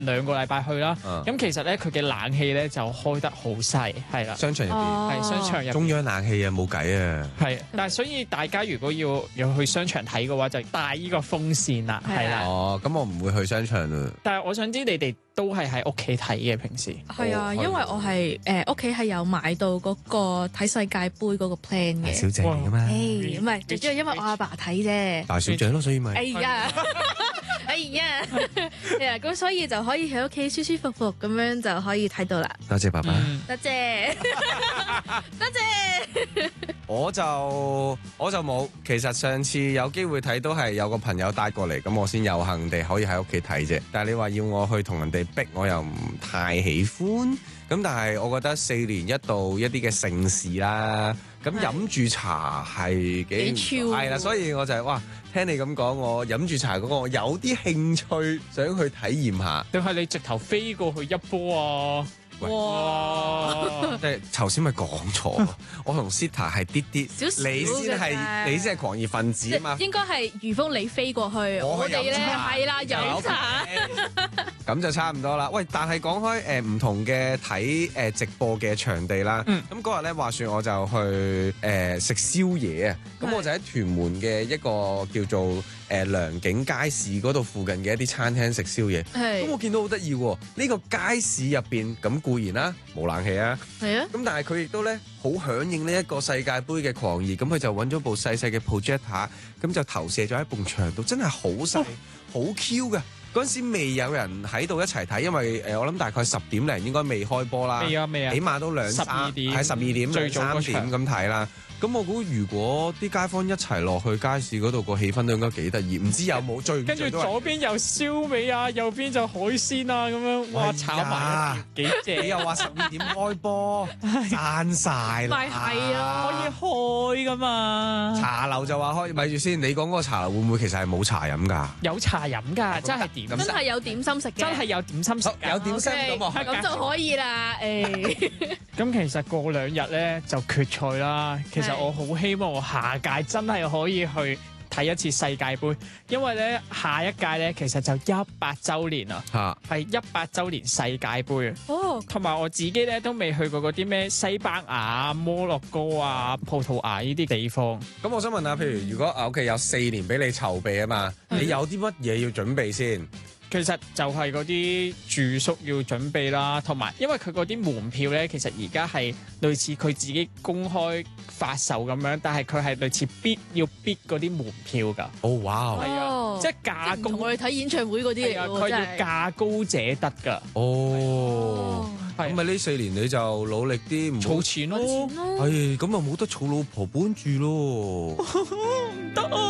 2個禮拜去啦。咁其實咧佢嘅冷氣咧就開得好細，係啦。 商場入邊係商場入邊中央冷氣啊，冇計啊。 係，但係所以大家如果要去商場睇嘅話，就帶呢個風扇啦，係啦。 哦，咁我唔會去商場啊。 但係我想知你哋都係喺屋企睇嘅平時？ 係啊，因為我係屋企係有買到嗰個睇世界盃嗰個 plan 嘅。 小姐嚟噶嘛？ 唔係，最主要因為我阿爸睇啫。 大小姐咯，所以咪。 哎呀，哎呀，咁所以就可以喺屋企舒舒服服咁樣就可以睇到啦。 多謝爸爸。 多謝，多謝。 我就冇，其實上次有機會睇都係有個朋友帶過嚟，咁我先有幸地可以喺屋企睇啫。但係你話要我去同人哋逼，我又唔太喜歡。咁但係我覺得4年一度一啲嘅盛事啦，咁飲住茶係幾係啦，所以我就係哇，聽你咁講，我飲住茶嗰個我有啲興趣想去體驗下。 定係你直頭飛過去一波啊？哇！ 即係頭先咪講錯，我同 Sita 係啲啲，你先係狂熱分子啊嘛。 應該係如風你飛過去，我哋咧係啦飲茶， 咁就差唔多啦。喂，但係講開唔同嘅睇直播嘅場地啦，咁嗰日咧話說我就去食宵夜啊，咁我就喺屯門嘅一個叫做良景街市嗰度附近嘅一啲餐廳食宵夜，咁我見到好得意喎，呢個街市入邊咁固然啦冇冷氣啊，咁但係佢亦都咧好響應呢一個世界盃嘅狂熱，咁佢就揾咗部細細嘅 projector，咁就投射咗喺埲牆度，真係好細好 Q 嘅。嗰陣時未有人喺度一齊睇，因為我諗大概10點零應該未開波啦， 未啊， 起碼都12點，係12點最早 3點咁睇啦。咁我估如果啲街坊一齊落去街市嗰度，個氣氛都應該幾得意。唔知有冇追？ 跟住左邊有燒味啊，右邊就海鮮啊，咁樣哇炒埋幾正。 你又話12點開波，賺晒啦！ 咪係啊， 可以開噶嘛？ 茶樓就話開，咪住先。你講嗰個茶樓會唔會其實係冇茶飲㗎？ 有茶飲㗎，真係點？ 真係有點心食嘅， 真係有點心食。 有點心咁就可以啦。 咁其實過2日咧就決賽啦。其實我好希望我下屆真係可以去睇一次世界盃，因為咧下一屆咧其實就100週年啊，係100週年世界盃啊。 哦， 同埋我自己咧都未去過嗰啲咩西班牙、摩洛哥啊、葡萄牙呢啲地方。 咁我想問下，譬如如果屋企有4年俾你籌備啊嘛，你有啲乜嘢要準備先？ 其實就係嗰啲住宿要準備啦，同埋因為佢嗰啲門票咧，其實而家係類似佢自己公開發售咁樣，但係佢係類似要 bid 嗰啲門票㗎。 哦，哇！ 係啊，即係價高。 同我哋睇演唱會嗰啲嚟㗎喎， 佢要價高者得㗎。 哦，咁咪呢4年你就努力啲， 儲錢咯。 係咁啊，冇得儲老婆搬住咯。 唔得啊！